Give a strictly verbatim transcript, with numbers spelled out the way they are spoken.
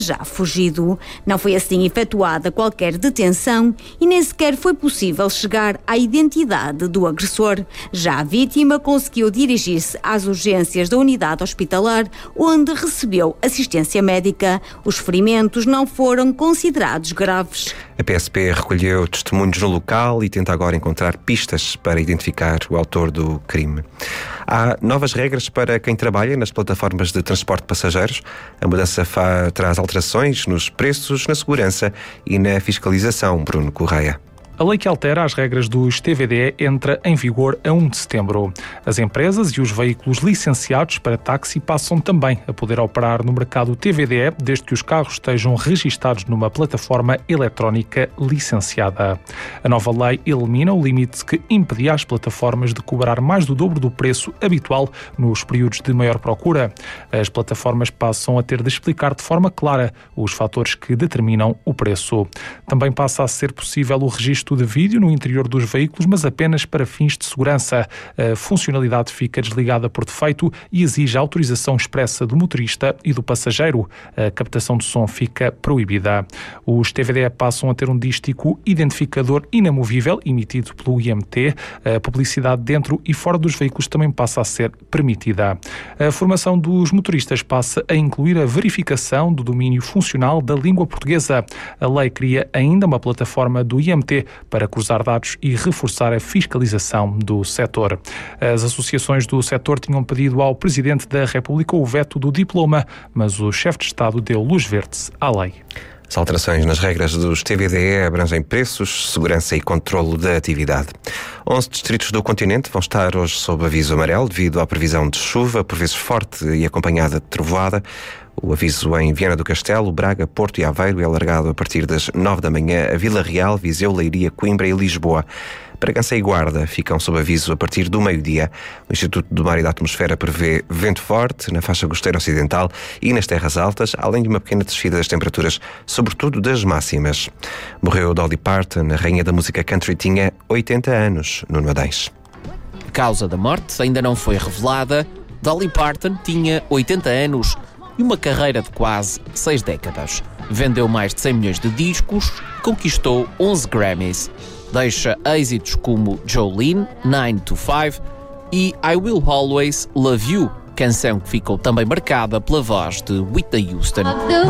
já fugido. Não foi assim efetuada qualquer detenção e nem sequer foi possível chegar à identidade do agressor. Já a vítima conseguiu dirigir-se às urgências da unidade hospitalar, onde recebeu assistência médica. Os ferimentos não foram considerados graves. A P S P recolheu testemunhos no local e tenta agora encontrar pistas para identificar o autor do crime. Há novas regras para quem trabalha nas plataformas de transporte de passageiros. A mudança fa- traz alterações nos preços, na segurança e na fiscalização. Bruno Correia. A lei que altera as regras dos T V D E entra em vigor a primeiro de setembro. As empresas e os veículos licenciados para táxi passam também a poder operar no mercado T V D E, desde que os carros estejam registados numa plataforma eletrónica licenciada. A nova lei elimina o limite que impedia as plataformas de cobrar mais do dobro do preço habitual nos períodos de maior procura. As plataformas passam a ter de explicar de forma clara os fatores que determinam o preço. Também passa a ser possível o registro de vídeo no interior dos veículos, mas apenas para fins de segurança. A funcionalidade fica desligada por defeito e exige a autorização expressa do motorista e do passageiro. A captação de som fica proibida. Os T V D E passam a ter um dístico identificador inamovível emitido pelo I M T. A publicidade dentro e fora dos veículos também passa a ser permitida. A formação dos motoristas passa a incluir a verificação do domínio funcional da língua portuguesa. A lei cria ainda uma plataforma do I M T para cruzar dados e reforçar a fiscalização do setor. As associações do setor tinham pedido ao Presidente da República o veto do diploma, mas o chefe de Estado deu luz verde à lei. As alterações nas regras dos T V D E abrangem preços, segurança e controlo da atividade. onze distritos do continente vão estar hoje sob aviso amarelo devido à previsão de chuva, por vezes forte e acompanhada de trovoada. O aviso em Viana do Castelo, Braga, Porto e Aveiro é alargado a partir das nove da manhã a Vila Real, Viseu, Leiria, Coimbra e Lisboa. Bragança e Guarda ficam sob aviso a partir do meio-dia. O Instituto do Mar e da Atmosfera prevê vento forte na faixa costeira ocidental e nas terras altas, além de uma pequena descida das temperaturas, sobretudo das máximas. Morreu Dolly Parton, a rainha da música country, tinha oitenta anos, no Madeiros. A causa da morte ainda não foi revelada. Dolly Parton tinha oitenta anos e uma carreira de quase seis décadas. Vendeu mais de cem milhões de discos, conquistou onze Grammys. Deixa êxitos como Jolene, nine to five e I Will Always Love You, canção que ficou também marcada pela voz de Whitney Houston.